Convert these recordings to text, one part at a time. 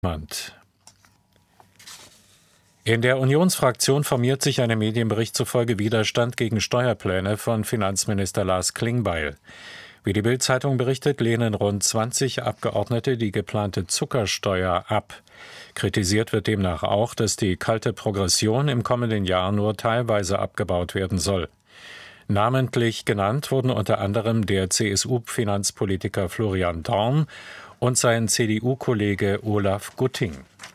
In der Unionsfraktion formiert sich einem Medienbericht zufolge Widerstand gegen Steuerpläne von Finanzminister Lars Klingbeil. Wie die Bild-Zeitung berichtet, lehnen rund 20 Abgeordnete die geplante Zuckersteuer ab. Kritisiert wird demnach auch, dass die kalte Progression im kommenden Jahr nur teilweise abgebaut werden soll. Namentlich genannt wurden unter anderem der CSU-Finanzpolitiker Florian Dorn und sein CDU-Kollege Olaf Gutting.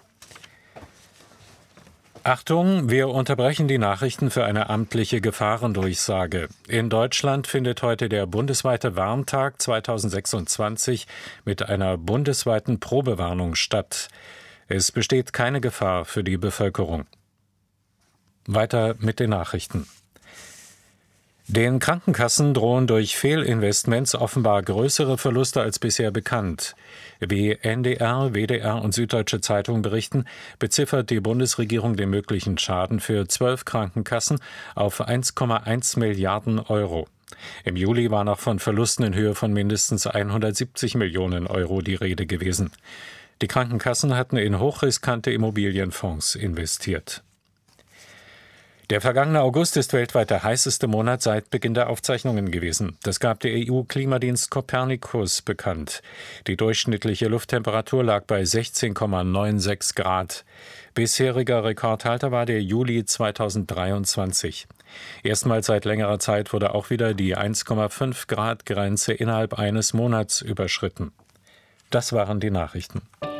Achtung, wir unterbrechen die Nachrichten für eine amtliche Gefahrendurchsage. In Deutschland findet heute der bundesweite Warntag 2026 mit einer bundesweiten Probewarnung statt. Es besteht keine Gefahr für die Bevölkerung. Weiter mit den Nachrichten. Den Krankenkassen drohen durch Fehlinvestments offenbar größere Verluste als bisher bekannt. Wie NDR, WDR und Süddeutsche Zeitung berichten, beziffert die Bundesregierung den möglichen Schaden für 12 Krankenkassen auf 1,1 Milliarden Euro. Im Juli war noch von Verlusten in Höhe von mindestens 170 Millionen Euro die Rede gewesen. Die Krankenkassen hatten in hochriskante Immobilienfonds investiert. Der vergangene August ist weltweit der heißeste Monat seit Beginn der Aufzeichnungen gewesen. Das gab der EU-Klimadienst Copernicus bekannt. Die durchschnittliche Lufttemperatur lag bei 16,96 Grad. Bisheriger Rekordhalter war der Juli 2023. Erstmals seit längerer Zeit wurde auch wieder die 1,5 Grad Grenze innerhalb eines Monats überschritten. Das waren die Nachrichten.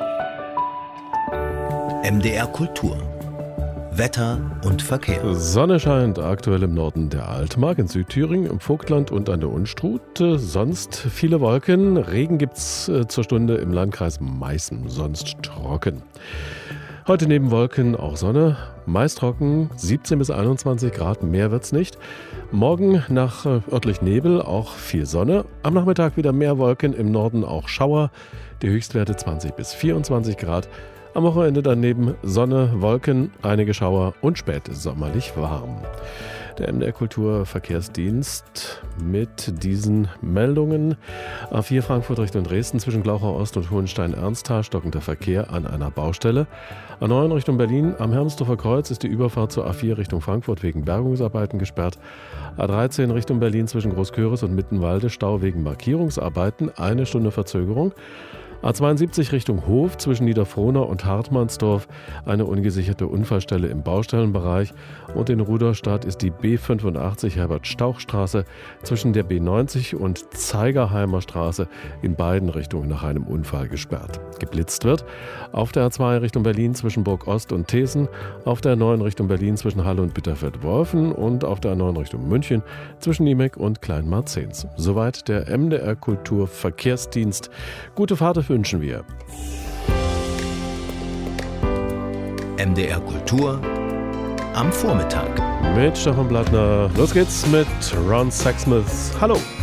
MDR Kultur. Wetter und Verkehr. Sonne scheint aktuell im Norden der Altmark, in Südthüringen, im Vogtland und an der Unstrut. Sonst viele Wolken. Regen gibt's zur Stunde im Landkreis Meißen, sonst trocken. Heute neben Wolken auch Sonne, meist trocken, 17 bis 21 Grad, mehr wird's nicht. Morgen nach örtlich Nebel auch viel Sonne. Am Nachmittag wieder mehr Wolken, im Norden auch Schauer. Die Höchstwerte 20 bis 24 Grad. Am Wochenende daneben Sonne, Wolken, einige Schauer und spät sommerlich warm. Der MDR Kultur Verkehrsdienst mit diesen Meldungen. A4 Frankfurt Richtung Dresden zwischen Glauchau Ost und Hohenstein-Ernsthal stockender Verkehr an einer Baustelle. A9 Richtung Berlin am Hermsdorfer Kreuz ist die Überfahrt zur A4 Richtung Frankfurt wegen Bergungsarbeiten gesperrt. A13 Richtung Berlin zwischen Großköris und Mittenwalde Stau wegen Markierungsarbeiten, 1 Stunde Verzögerung. A72 Richtung Hof zwischen Niederfrohna und Hartmannsdorf, eine ungesicherte Unfallstelle im Baustellenbereich. Und in Rudolstadt ist die B85 Herbert-Stauch-Straße zwischen der B90 und Zeigerheimer Straße in beiden Richtungen nach einem Unfall gesperrt. Geblitzt wird auf der A2 Richtung Berlin zwischen Burg Ost und Thesen, auf der A9 Richtung Berlin zwischen Halle und Bitterfeld-Wolfen und auf der A9 Richtung München zwischen Niemek und Kleinmarzens. Soweit der MDR Kultur Verkehrsdienst. Gute Fahrt wünschen wir. MDR Kultur am Vormittag. Mit Stefan Blattner. Los geht's mit Ron Sexsmith. Hallo.